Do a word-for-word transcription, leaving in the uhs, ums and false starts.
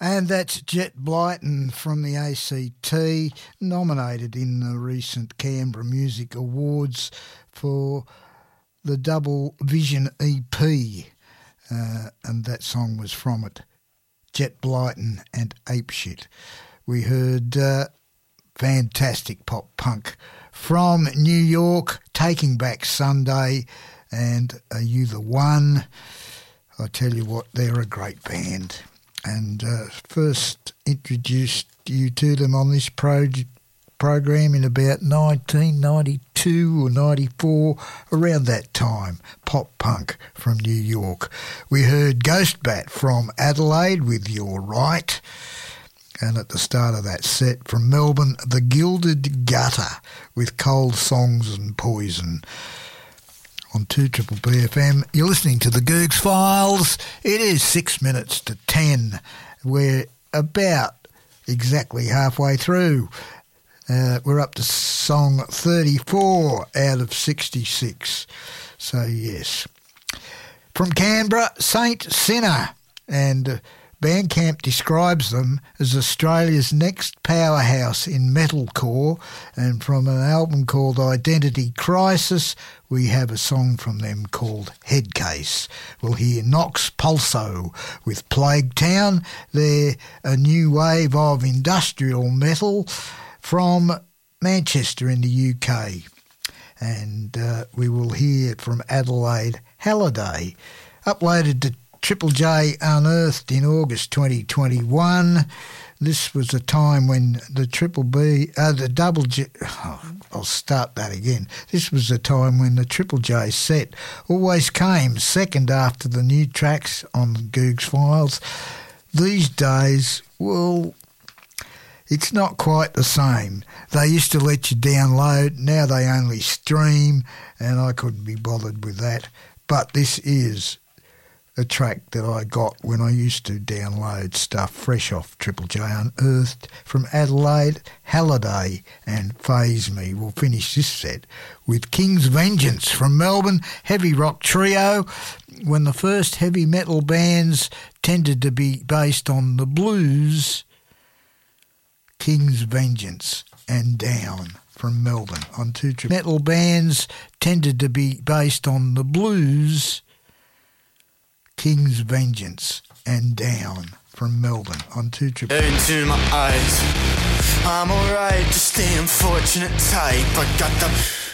And that's Jet Blyton from the A C T, nominated in the recent Canberra Music Awards for the Double Vision E P, uh, and that song was from it, Jet Blyton and Apeshit. We heard uh, fantastic pop punk from New York, Taking Back Sunday, and Are You the One? I tell you what, they're a great band. And uh, first introduced you to them on this pro- program in about nineteen ninety-two or ninety-four, around that time, pop punk from New York. We heard Ghost Bat from Adelaide with You're Right. And at the start of that set from Melbourne, The Gilded Gutter with Cold Songs and Poison. On two Triple B F M, you're listening to the Googs Files. It is six minutes to ten. We're about exactly halfway through. Uh, we're up to song thirty-four out of sixty-six. So, yes. From Canberra, Saint Sinner. And uh, Bandcamp describes them as Australia's next powerhouse in metalcore, and from an album called Identity Crisis, we have a song from them called Headcase. We'll hear Nox Pulso with Plague Town. They're a new wave of industrial metal from Manchester in the U K. And uh, we will hear from Adelaide Halliday, uploaded to Triple J Unearthed in August twenty twenty-one. This was a time when the Triple B, uh, the Double J, oh, I'll start that again. This was a time when the Triple J set always came second after the new tracks on the Googs Files. These days, well, it's not quite the same. They used to let you download, now they only stream, and I couldn't be bothered with that. But this is a track that I got when I used to download stuff fresh off Triple J Unearthed from Adelaide, Halliday and Phase Me. We'll finish this set with King's Vengeance from Melbourne, heavy rock trio. When the first heavy metal bands tended to be based on the blues, King's Vengeance and Down from Melbourne on two Triple Metal bands tended to be based on the blues, King's Vengeance and Down from Melbourne on two Triple. Into my eyes, I'm alright, just the unfortunate type. I got the